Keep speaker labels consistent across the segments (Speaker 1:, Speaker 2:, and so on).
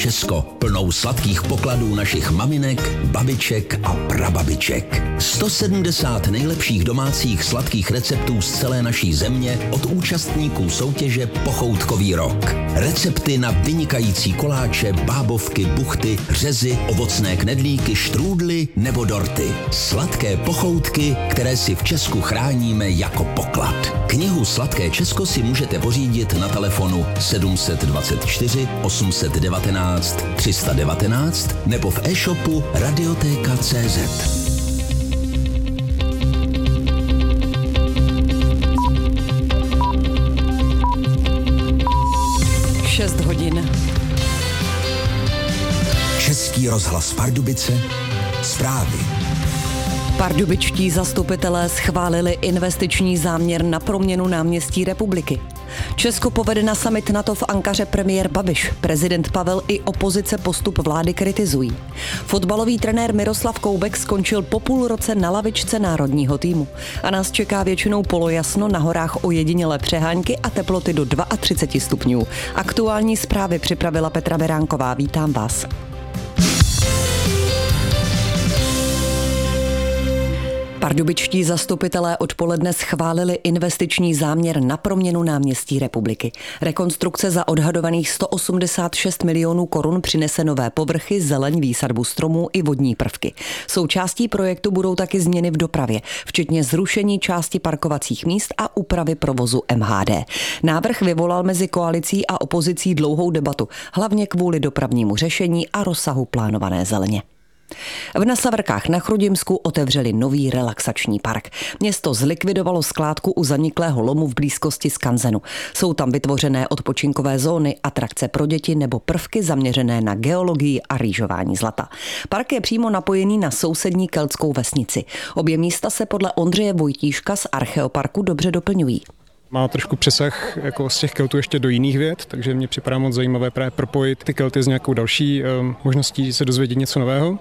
Speaker 1: Česko, plnou sladkých pokladů našich maminek, babiček a prababiček. 170 nejlepších domácích sladkých receptů z celé naší země od účastníků soutěže Pochoutkový rok. Recepty na vynikající koláče, bábovky, buchty, řezy, ovocné knedlíky, štrůdly nebo dorty. Sladké pochoutky, které si v Česku chráníme jako poklad. Knihu Sladké Česko si můžete pořídit na telefonu 724 819 319 nebo v e-shopu Radioteka.cz.
Speaker 2: 6 hodin.
Speaker 1: Český rozhlas Pardubice, zprávy.
Speaker 2: Pardubičtí zastupitelé schválili investiční záměr na proměnu náměstí republiky. Česko povede na summit NATO v Ankaře premiér Babiš. Prezident Pavel i opozice postup vlády kritizují. Fotbalový trenér Miroslav Koubek skončil po půl roce na lavičce národního týmu. A nás čeká většinou polojasno, na horách ojedinělé přehánky a teploty do 32 stupňů. Aktuální zprávy připravila Petra Beránková. Vítám vás. Pardubičtí zastupitelé odpoledne schválili investiční záměr na proměnu náměstí republiky. Rekonstrukce za odhadovaných 186 milionů korun přinese nové povrchy, zeleň, výsadbu stromů i vodní prvky. Součástí projektu budou taky změny v dopravě, včetně zrušení části parkovacích míst a úpravy provozu MHD. Návrh vyvolal mezi koalicí a opozicí dlouhou debatu, hlavně kvůli dopravnímu řešení a rozsahu plánované zeleně. V Nasavrkách na Chrudimsku otevřeli nový relaxační park. Město zlikvidovalo skládku u zaniklého lomu v blízkosti skanzenu. Jsou tam vytvořené odpočinkové zóny, atrakce pro děti nebo prvky zaměřené na geologii a rýžování zlata. Park je přímo napojený na sousední keltskou vesnici. Obě místa se podle Ondřeje Vojtíška z Archeoparku dobře doplňují.
Speaker 3: Má trošku přesah jako z těch Keltů ještě do jiných věd, takže mě připadá moc zajímavé právě propojit ty Kelty s nějakou další možností se dozvědět něco nového.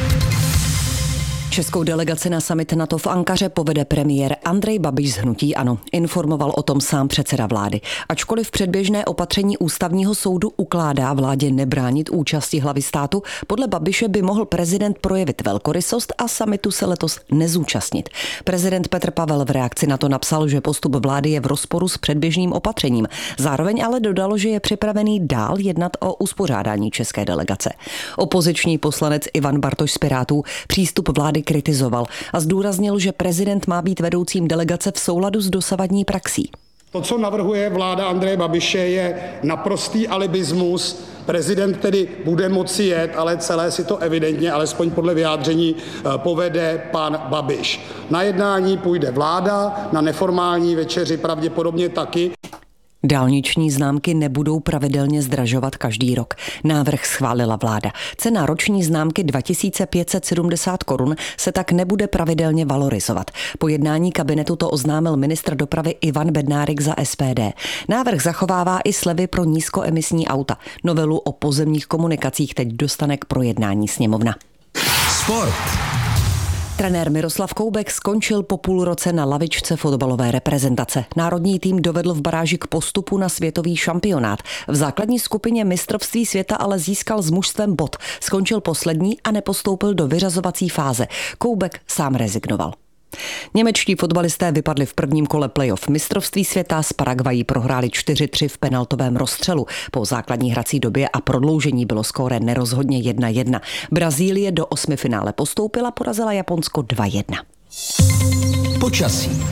Speaker 2: Českou delegaci na summit NATO v Ankaře povede premiér Andrej Babiš z hnutí ANO. Informoval o tom sám předseda vlády. Ačkoliv předběžné opatření ústavního soudu ukládá vládě nebránit účasti hlavy státu, podle Babiše by mohl prezident projevit velkorysost a summitu se letos nezúčastnit. Prezident Petr Pavel v reakci na to napsal, že postup vlády je v rozporu s předběžným opatřením. Zároveň ale dodal, že je připravený dál jednat o uspořádání české delegace. Opoziční poslanec Ivan Bartoš z Pirátů přístup vlády kritizoval a zdůraznil, že prezident má být vedoucím delegace v souladu s dosavadní praxí.
Speaker 4: To, co navrhuje vláda Andreje Babiše, je naprostý alibismus. Prezident tedy bude moci jet, ale celé si to evidentně, alespoň podle vyjádření, povede pan Babiš. Na jednání půjde vláda, na neformální večeři pravděpodobně taky.
Speaker 2: Dálniční známky nebudou pravidelně zdražovat každý rok. Návrh schválila vláda. Cena roční známky 2570 korun se tak nebude pravidelně valorizovat. Po jednání kabinetu to oznámil ministr dopravy Ivan Bednárik za SPD. Návrh zachovává i slevy pro nízkoemisní auta. Novelu o pozemních komunikacích teď dostane k projednání sněmovna.
Speaker 1: Sport.
Speaker 2: Trenér Miroslav Koubek skončil po půl roce na lavičce fotbalové reprezentace. Národní tým dovedl v baráži k postupu na světový šampionát. V základní skupině mistrovství světa ale získal s mužstvem bod. Skončil poslední a nepostoupil do vyřazovací fáze. Koubek sám rezignoval. Němečtí fotbalisté vypadli v prvním kole playoff mistrovství světa, s Paraguayí prohráli 4-3 v penaltovém rozstřelu. Po základní hrací době a prodloužení bylo skóre nerozhodně 1-1. Brazílie do osmifinále postoupila, porazila Japonsko 2-1.
Speaker 1: Počasí.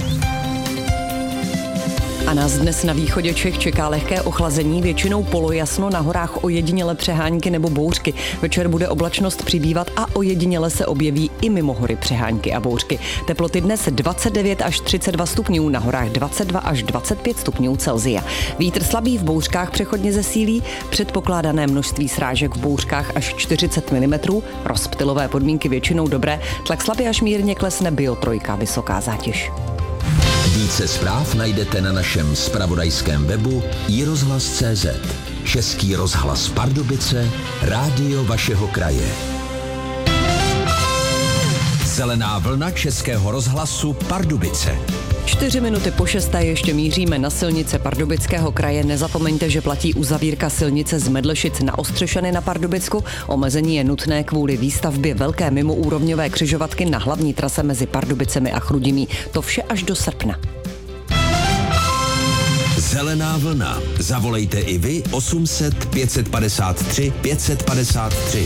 Speaker 2: A nás dnes na východě Čech čeká lehké ochlazení, většinou polojasno, na horách ojediněle přehánky nebo bouřky. Večer bude oblačnost přibývat a ojediněle se objeví i mimo hory přehánky a bouřky. Teploty dnes 29 až 32 stupňů, na horách 22 až 25 stupňů Celsia. Vítr slabý, v bouřkách přechodně zesílí, předpokládané množství srážek v bouřkách až 40 mm, rozptylové podmínky většinou dobré, tlak slabě až mírně klesne Bio3, vysoká zátěž.
Speaker 1: Více zpráv najdete na našem zpravodajském webu iRozhlas.cz. Český rozhlas Pardubice, rádio vašeho kraje. Zelená vlna Českého rozhlasu Pardubice.
Speaker 2: 4 minuty po 6 ještě míříme na silnice Pardubického kraje. Nezapomeňte, že platí uzavírka silnice z Medlešic na Ostřešany na Pardubicku. Omezení je nutné kvůli výstavbě velké mimoúrovňové křižovatky na hlavní trase mezi Pardubicemi a Chrudimí. To vše až do srpna.
Speaker 1: Zelená vlna. Zavolejte i vy 800 553 553.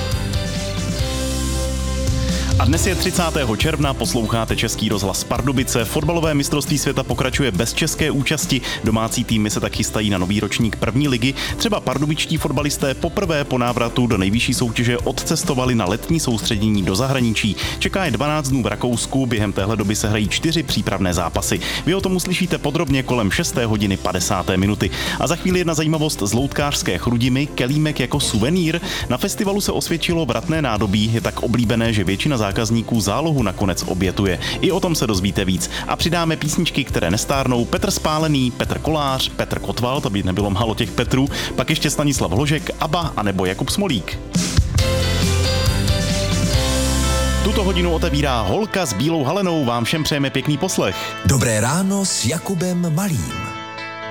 Speaker 5: A dnes je 30. června, posloucháte Český rozhlas Pardubice. Fotbalové mistrovství světa pokračuje bez české účasti. Domácí týmy se tak chystají na nový ročník první ligy. Třeba pardubičtí fotbalisté poprvé po návratu do nejvyšší soutěže odcestovali na letní soustředění do zahraničí. Čeká je 12 dnů v Rakousku, během téhle doby se hrají 4 přípravné zápasy. Vy o tom uslyšíte podrobně kolem 6:50. A za chvíli jedna zajímavost z loutkářské Chrudimi, kelímek jako suvenýr. Na festivalu se osvědčilo vratné nádobí, je tak oblíbené, že většina zákazníků zálohu nakonec obětuje. I o tom se dozvíte víc. A přidáme písničky, které nestárnou. Petr Spálený, Petr Kolář, Petr Kotval, to by nebylo málo těch Petrů, pak ještě Stanislav Hložek, Abba a nebo Jakub Smolík. Tuto hodinu otevírá Holka s bílou halenou. Vám všem přejeme pěkný poslech.
Speaker 1: Dobré ráno s Jakubem Malým.